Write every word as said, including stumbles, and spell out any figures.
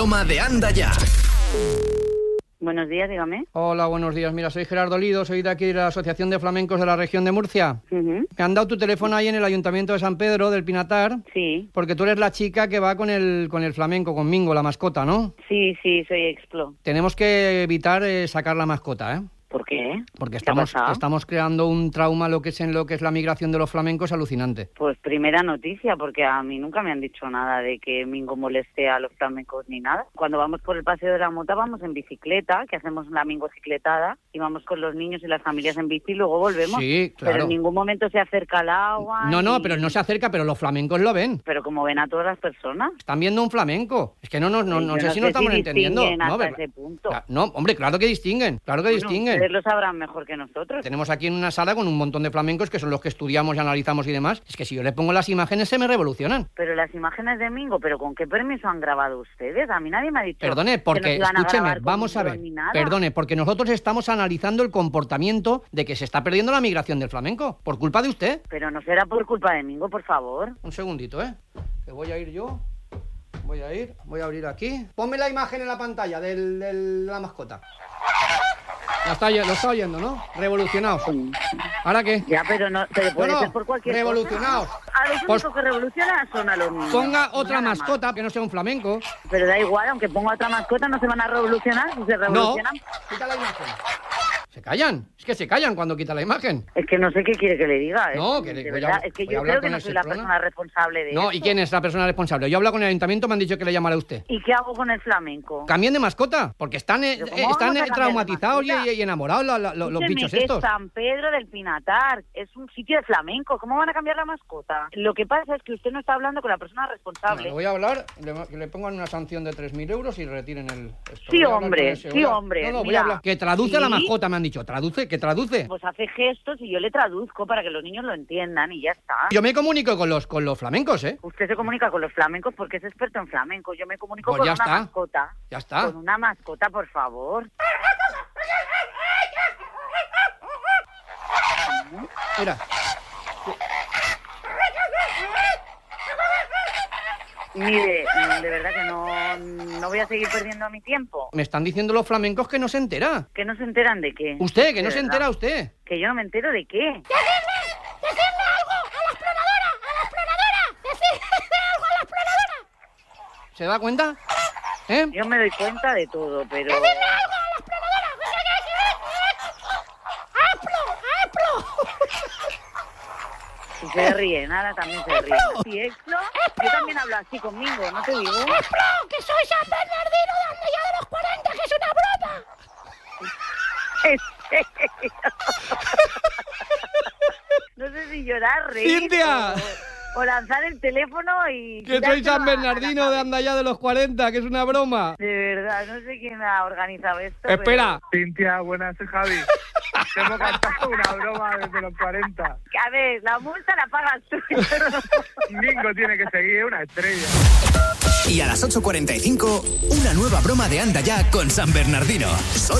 broma de Anda Ya. Buenos días, dígame. Hola, buenos días. Mira, soy Gerardo Lido, soy de aquí de la Asociación de Flamencos de la región de Murcia. Uh-huh. Me han dado tu teléfono ahí en el Ayuntamiento de San Pedro del Pinatar. Sí. Porque tú eres la chica que va con el con el flamenco, con Mingo, la mascota, ¿no? Sí, sí, soy Explo. Tenemos que evitar eh, sacar la mascota, ¿eh? ¿Por qué? Porque estamos, estamos creando un trauma lo que es en lo que es la migración de los flamencos alucinante. Pues primera noticia, porque a mí nunca me han dicho nada de que Mingo moleste a los flamencos ni nada. Cuando vamos por el paseo de la Mota vamos en bicicleta, que hacemos la Mingo cicletada, y vamos con los niños y las familias en bici y luego volvemos. Sí, claro. Pero en ningún momento se acerca al agua. No, no, y... pero no se acerca, pero los flamencos lo ven. Pero como ven a todas las personas. Están viendo un flamenco. Es que no, no, no, no, no sé, sé si nos estamos si entendiendo. Hasta no, ese punto. No, hombre, claro que distinguen, claro que bueno, distinguen. Ustedes lo sabrán mejor que nosotros. Tenemos aquí en una sala con un montón de flamencos que son los que estudiamos y analizamos y demás. Es que si yo les pongo las imágenes se me revolucionan. Pero las imágenes de Mingo, ¿pero con qué permiso han grabado ustedes? A mí nadie me ha dicho. Perdone, porque, que no escúcheme, vamos a ver. Perdone, porque nosotros estamos analizando el comportamiento de que se está perdiendo la migración del flamenco. Por culpa de usted. Pero no será por culpa de Mingo, por favor. Un segundito, ¿eh? Que voy a ir yo. Voy a ir, voy a abrir aquí. Ponme la imagen en la pantalla de la mascota. Lo está, lo está oyendo, ¿no? Revolucionados. ¿Ahora qué? Ya, pero no, pero puede no, no. ser por cualquier Revolucionados. cosa. A los pues, únicos que revolucionan son a los niños. Ponga otra Nada mascota más. que no sea un flamenco. Pero da igual, aunque ponga otra mascota no se van a revolucionar. Si se revolucionan... No, quita la imagen. Se callan, es que se callan cuando quita la imagen. Es que no sé qué quiere que le diga, ¿eh? No, que le, de voy verdad, a, es que voy a yo hablar creo que con no el soy la Seprona. persona responsable de No, esto. ¿y quién es la persona responsable? Yo he hablado con el ayuntamiento, me han dicho que le llamara a usted. ¿Y qué hago con el flamenco? Cambien de mascota, porque están, eh, están eh, traumatizados y, y enamorados la, la, los bichos que estos. Es San Pedro del Pinatar, es un sitio de flamenco. ¿Cómo van a cambiar la mascota? Lo que pasa es que usted no está hablando con la persona responsable. No, le voy a hablar, le, que le pongan una sanción de tres mil euros y retiren el... Esto. Sí, hombre, sí, hombre. No, no, voy mira, a hablar. Que traduce ¿sí? la mascota, me han dicho. Traduce, que traduce. Pues hace gestos y yo le traduzco para que los niños lo entiendan y ya está. Yo me comunico con los con los flamencos, ¿eh? Usted se comunica con los flamencos porque es experto en flamenco. Yo me comunico Pues con ya una está. mascota. Ya está. Con una mascota, por favor. Mira. Mire, de verdad que no, no voy a seguir perdiendo mi tiempo. Me están diciendo los flamencos que no se entera. ¿Que no se enteran de qué? Usted, que De no se verdad. entera usted. Que yo no me entero de qué. ¡Decidme! ¡Decidme algo a la exploradora! ¡A la exploradora! ¡Decidme algo a la exploradora! ¿Se da cuenta? ¿Eh? Yo me doy cuenta de todo, pero... ¡Decidme algo a la exploradora! ¡Aplo! ¡Aplo! Si se ríe, nada, también se ríe. ¿Sí, Explo? Yo también hablo así conmigo, ¿no te digo? ¡Explo! ¡Que soy San Bernardino de Andella de los cuarenta! ¡Que es una broma! No sé si llorar, reír ¡Cintia! o, o lanzar el teléfono y... Que soy San Bernardino de Andaya de los cuarenta, que es una broma. De verdad, no sé quién ha organizado esto. Espera. Cintia, buenas, soy Javi. Te hemos cantado una broma desde los cuarenta. Pero, a ver, la multa la pagas tú. Mingo tiene que seguir, una estrella. Y a las ocho cuarenta y cinco, una nueva broma de Anda Ya con San Bernardino. Solo